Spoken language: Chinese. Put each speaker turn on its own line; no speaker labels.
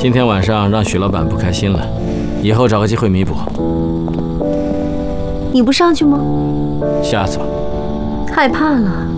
今天晚上让许老板不开心了，以后找个机会弥补。
你不上去吗？
下次吧。
害怕了。